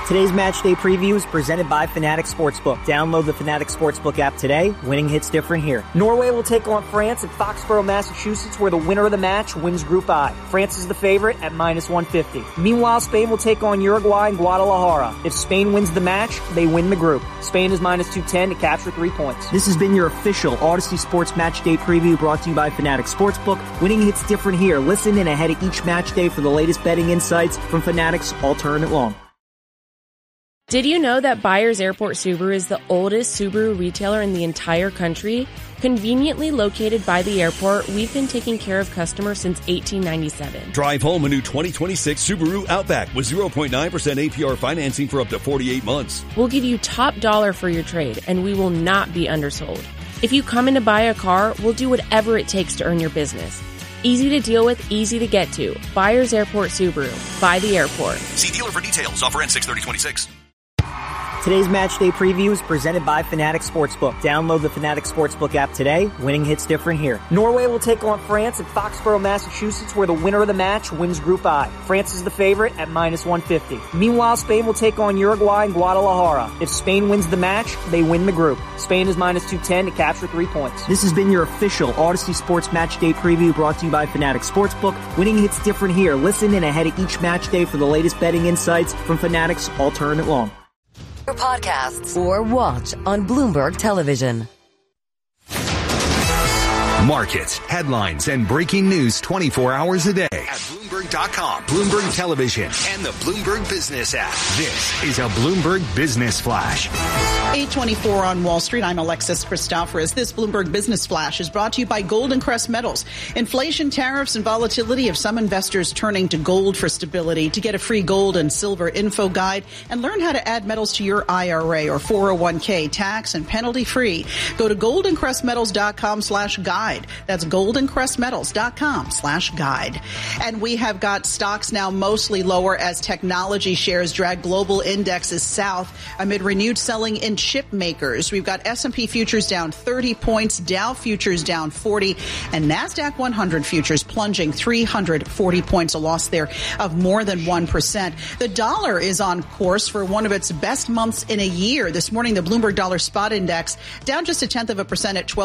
Today's match day preview is presented by Fanatics Sportsbook. Download the Fanatics Sportsbook app today. Winning hits different here. Norway will take on France at Foxborough, Massachusetts, where the winner of the match wins Group I. France is the favorite at -150. Meanwhile, Spain will take on Uruguay in Guadalajara. If Spain wins the match, they win the group. Spain is -210 to capture 3 points. This has been your official Odyssey Sports Match Day preview brought to you by Fanatics Sportsbook. Winning hits different here. Listen in ahead of each match day for the latest betting insights from Fanatics all tournament long. Did you know that Byers Airport Subaru is the oldest Subaru retailer in the entire country? Conveniently located by the airport, we've been taking care of customers since 1897. Drive home a new 2026 Subaru Outback with 0.9% APR financing for up to 48 months. We'll give you top dollar for your trade, and we will not be undersold. If you come in to buy a car, we'll do whatever it takes to earn your business. Easy to deal with, easy to get to. Byers Airport Subaru. By the airport. See dealer for details. Offer ends 6/30/26. Today's match day preview is presented by Fanatics Sportsbook. Download the Fanatics Sportsbook app today. Winning hits different here. Norway will take on France at Foxborough, Massachusetts, where the winner of the match wins Group I. France is the favorite at -150. Meanwhile, Spain will take on Uruguay in Guadalajara. If Spain wins the match, they win the group. Spain is -210 to capture 3 points. This has been your official Odyssey Sports Match Day preview brought to you by Fanatics Sportsbook. Winning hits different here. Listen in ahead of each match day for the latest betting insights from Fanatics all tournament long. Podcasts or watch on Bloomberg Television. Markets, headlines, and breaking news 24 hours a day at Bloomberg.com, Bloomberg Television, and the Bloomberg Business app. This is a Bloomberg Business Flash. 8:24 on Wall Street. I'm Alexis Christoforous. This Bloomberg Business Flash is brought to you by Golden Crest Metals. Inflation, tariffs, and volatility have some investors turning to gold for stability. To get a free gold and silver info guide and learn how to add metals to your IRA or 401k tax and penalty free, go to goldencrestmetals.com/guide. That's goldencrestmetals.com/guide. And we have got stocks now mostly lower as technology shares drag global indexes south amid renewed selling in chip makers. We've got S&P futures down 30 points, Dow futures down 40, and NASDAQ 100 futures plunging 340 points, a loss there of more than 1%. The dollar is on course for one of its best months in a year. This morning, the Bloomberg Dollar Spot Index down just 0.1% at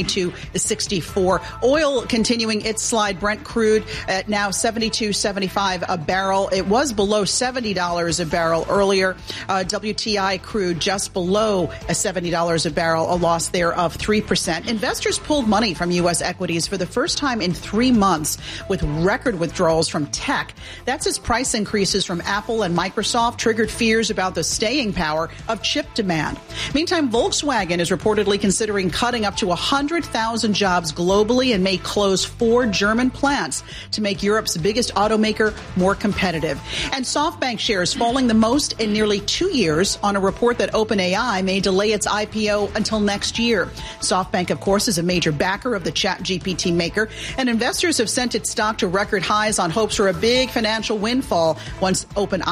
1222.64. Oil continuing its slide. Brent crude at now $72.75 a barrel. It was below $70 a barrel earlier. WTI crude just below $70 a barrel, a loss there of 3%. Investors pulled money from U.S. equities for the first time in 3 months with record withdrawals from tech. That's as price increases from Apple and Microsoft triggered fears about the staying power of chip demand. Meantime, Volkswagen is reportedly considering cutting up to 100,000 jobs globally and may close 4 German plants to make Europe's biggest automaker more competitive. And SoftBank shares falling the most in nearly 2 years on a report that OpenAI may delay its IPO until next year. SoftBank, of course, is a major backer of the ChatGPT maker, and investors have sent its stock to record highs on hopes for a big financial windfall once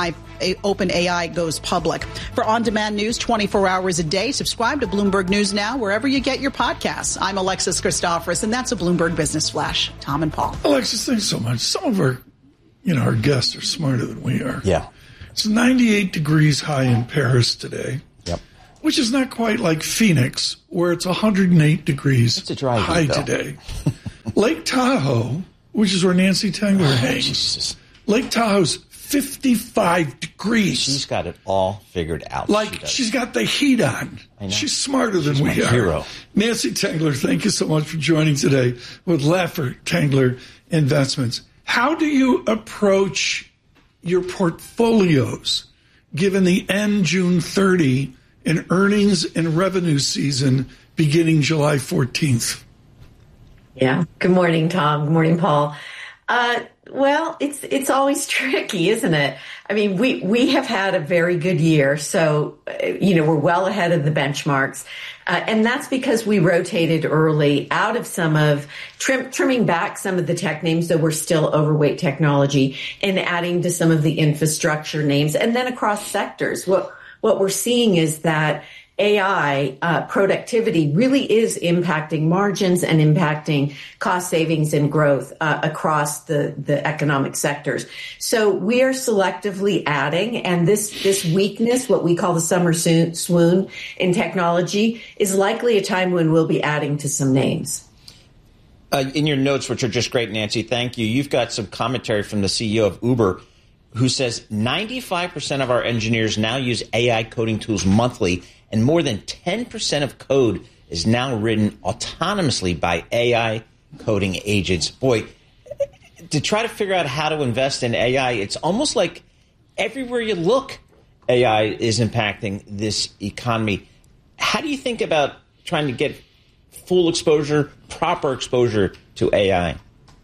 OpenAI goes public. For on-demand news 24 hours a day, subscribe to Bloomberg News Now wherever you get your podcasts. I'm Alexis Christoforous, and that's a Bloomberg Business Flash. Tom and Paul. Alexis, thanks so much. Some of our guests are smarter than we are. Yeah. It's 98 degrees high in Paris today. Yep. Which is not quite like Phoenix, where it's 108 degrees it's a dry high heat, today. Lake Tahoe, which is where Nancy Tengler hangs. Jesus. Lake Tahoe's 55 degrees. She's got it all figured out. She's got the heat on. She's smarter than we are. Hero. Nancy Tengler, thank you so much for joining today with Laffer Tengler Investments. How do you approach your portfolios given the end June 30 and earnings and revenue season beginning July 14th? Yeah. Good morning, Tom. Good morning, Paul. Well, it's always tricky, isn't it? I mean, we have had a very good year. So, we're well ahead of the benchmarks. And that's because we rotated early out of some of trimming back some of the tech names, though we're still overweight technology, and adding to some of the infrastructure names, and then across sectors. What we're seeing is that AI productivity really is impacting margins and impacting cost savings and growth across the economic sectors. So we are selectively adding, and this weakness, what we call the summer swoon in technology, is likely a time when we'll be adding to some names. In your notes, which are just great, Nancy, thank you. You've got some commentary from the CEO of Uber, who says 95% of our engineers now use AI coding tools monthly, and more than 10% of code is now written autonomously by AI coding agents. Boy, to try to figure out how to invest in AI, it's almost like everywhere you look, AI is impacting this economy. How do you think about trying to get full exposure, proper exposure to AI?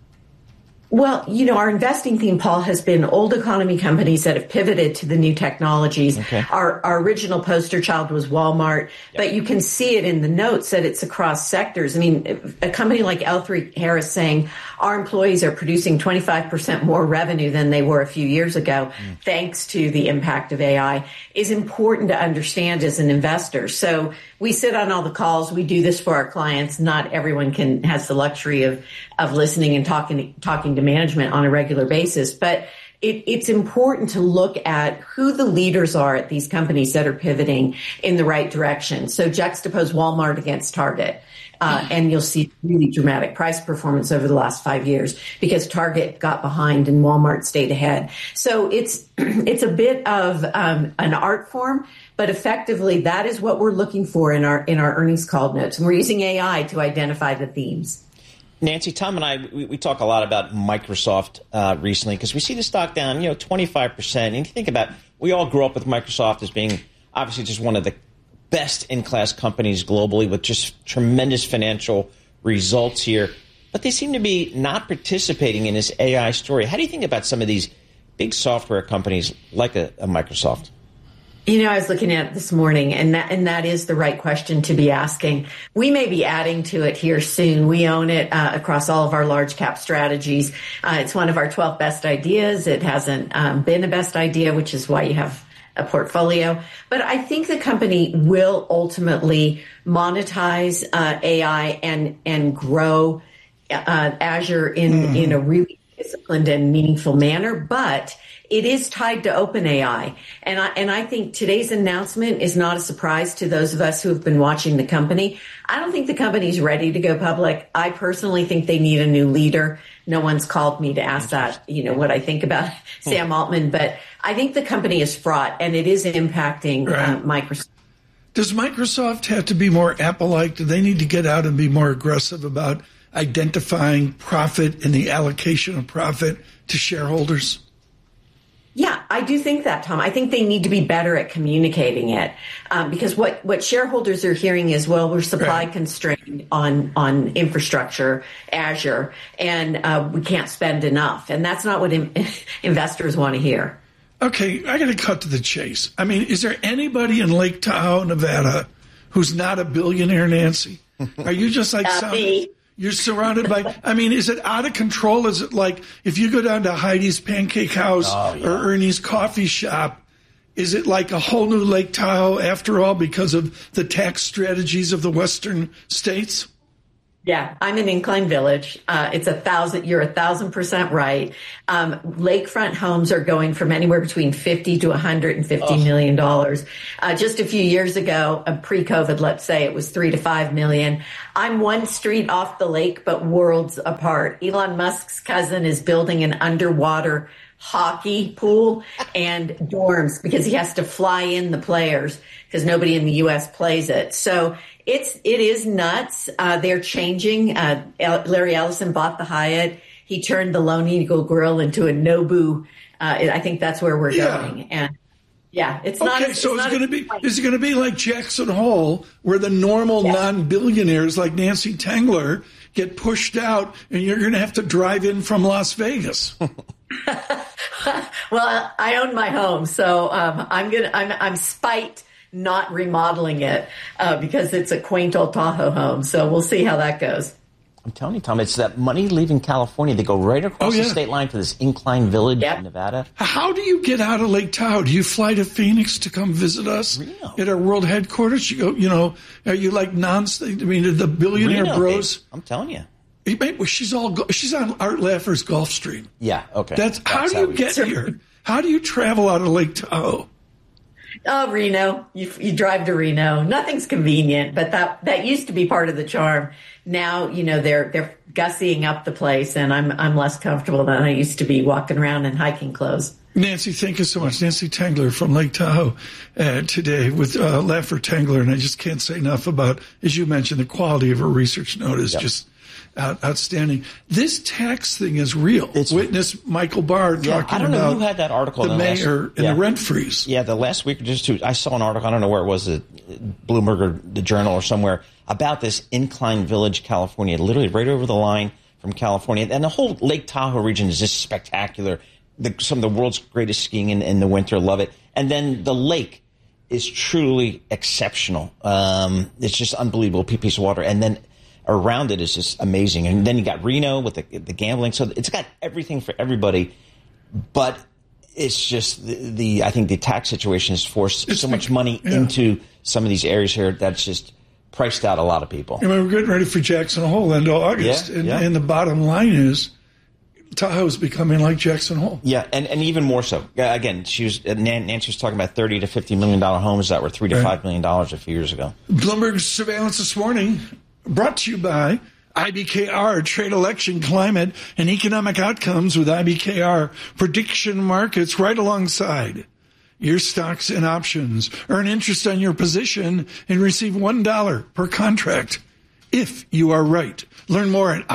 Well, our investing theme, Paul, has been old economy companies that have pivoted to the new technologies. Okay. Our original poster child was Walmart, but you can see it in the notes that it's across sectors. I mean, a company like L3Harris saying our employees are producing 25% more revenue than they were a few years ago, thanks to the impact of AI, is important to understand as an investor. So we sit on all the calls. We do this for our clients. Not everyone has the luxury of listening and talking to management on a regular basis. But it's important to look at who the leaders are at these companies that are pivoting in the right direction. So juxtapose Walmart against Target. And you'll see really dramatic price performance over the last 5 years because Target got behind and Walmart stayed ahead. So it's a bit of an art form, but effectively that is what we're looking for in our earnings call notes. And we're using AI to identify the themes. Nancy, Tom and I, we talk a lot about Microsoft recently because we see the stock down, 25%. And you think about, we all grew up with Microsoft as being obviously just one of the best-in-class companies globally with just tremendous financial results here. But they seem to be not participating in this AI story. How do you think about some of these big software companies like a Microsoft? I was looking at it this morning, and that is the right question to be asking. We may be adding to it here soon. We own it across all of our large cap strategies. It's one of our 12 best ideas. It hasn't been a best idea, which is why you have a portfolio. But I think the company will ultimately monetize AI and grow Azure in a really disciplined and meaningful manner. But it is tied to OpenAI. And I think today's announcement is not a surprise to those of us who have been watching the company. I don't think the company's ready to go public. I personally think they need a new leader. No one's called me to ask that, what I think about Sam Altman, but I think the company is fraught and it is impacting Microsoft. Does Microsoft have to be more Apple-like? Do they need to get out and be more aggressive about identifying profit and the allocation of profit to shareholders? Yeah, I do think that, Tom. I think they need to be better at communicating it because what shareholders are hearing is, well, we're supply constrained on infrastructure, Azure, and we can't spend enough. And that's not what investors want to hear. Okay, I got to cut to the chase. I mean, is there anybody in Lake Tahoe, Nevada, who's not a billionaire, Nancy? Are you just like me? You're surrounded by, is it out of control? Is it like if you go down to Heidi's Pancake House or Ernie's Coffee Shop, is it like a whole new Lake Tahoe after all because of the tax strategies of the Western states? Yeah, I'm in Incline Village. It's 1,000. You're 1,000% right. Lakefront homes are going from anywhere between $50 to $150 million. Just a few years ago, pre-COVID, let's say it was $3 to $5 million. I'm one street off the lake, but worlds apart. Elon Musk's cousin is building an underwater hockey pool and dorms because he has to fly in the players because nobody in the U.S. plays it. So it is nuts. They're changing. Larry Ellison bought the Hyatt. He turned the Lone Eagle Grill into a Nobu. I think that's where we're going. And it's not. Okay, so is it going to be like Jackson Hole, where the normal non-billionaires like Nancy Tengler get pushed out, and you're going to have to drive in from Las Vegas? Well, I own my home, so I'm spite not remodeling it because it's a quaint old Tahoe home. So we'll see how that goes. I'm telling you, Tom, it's that money leaving California. They go right across the state line to this Incline Village in Nevada. How do you get out of Lake Tahoe? Do you fly to Phoenix to come visit us at our world headquarters? You go, are you like the billionaire Reno, bros? Dave. I'm telling you. She's on Art Laffer's Gulf Stream. Yeah, okay. That's how do you get here? How do you travel out of Lake Tahoe? Oh, Reno. You drive to Reno. Nothing's convenient, but that used to be part of the charm. Now, they're gussying up the place, and I'm less comfortable than I used to be walking around in hiking clothes. Nancy, thank you so much. Nancy Tengler from Lake Tahoe today with Laffer Tengler, and I just can't say enough about, as you mentioned, the quality of her research note is just outstanding. This tax thing is real. Witness Michael Barr talking about I don't know who had that article the mayor and the rent freeze. Yeah, the last week or just two, I saw an article, I don't know where it was, Bloomberg or the Journal or somewhere, about this Incline Village, California, literally right over the line from California. And the whole Lake Tahoe region is just spectacular. Some of the world's greatest skiing in the winter, love it. And then the lake is truly exceptional. It's just unbelievable piece of water. And then around it is just amazing. And then you got Reno with the gambling. So it's got everything for everybody. But it's just I think the tax situation has forced so much money into some of these areas here that's just priced out a lot of people. And we're getting ready for Jackson Hole end of August. And the bottom line is Tahoe is becoming like Jackson Hole. Yeah, and even more so. Again, Nancy was talking about $30 to $50 million homes that were $3 to $5 million a few years ago. Bloomberg Surveillance this morning brought to you by IBKR, Trade, Election, Climate, and Economic Outcomes with IBKR Prediction Markets right alongside your stocks and options. Earn interest on your position and receive $1 per contract if you are right. Learn more at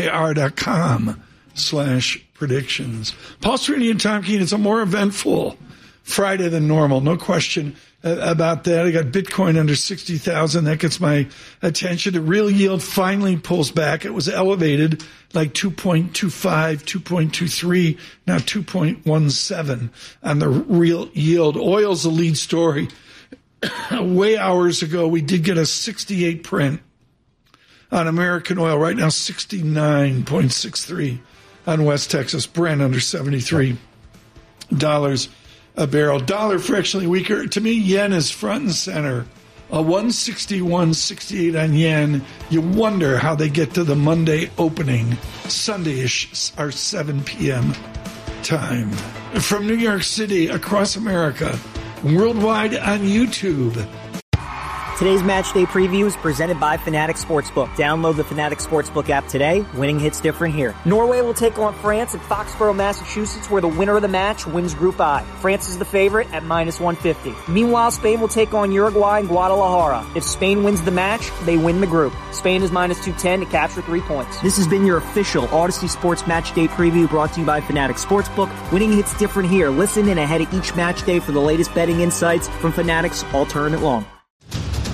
ibkr.com/predictions. Paul Srini and Tom Keene, it's a more eventful Friday than normal. No question about that. I got Bitcoin under 60,000. That gets my attention. The real yield finally pulls back. It was elevated like 2.25, 2.23, now 2.17 on the real yield. Oil's the lead story. Way hours ago, we did get a 68 print on American oil. Right now, 69.63 on West Texas. Brent under $73 a barrel. Dollar fractionally weaker. To me, yen is front and center. A 161.68 on yen. You wonder how they get to the Monday opening. Sunday-ish, our 7 p.m. time. From New York City, across America, worldwide on YouTube. Today's match day preview is presented by Fanatics Sportsbook. Download the Fanatics Sportsbook app today. Winning hits different here. Norway will take on France at Foxborough, Massachusetts, where the winner of the match wins Group I. France is the favorite at -150. Meanwhile, Spain will take on Uruguay in Guadalajara. If Spain wins the match, they win the group. Spain is -210 to capture 3 points. This has been your official Odyssey Sports Match Day preview brought to you by Fanatics Sportsbook. Winning hits different here. Listen in ahead of each match day for the latest betting insights from Fanatics all tournament long.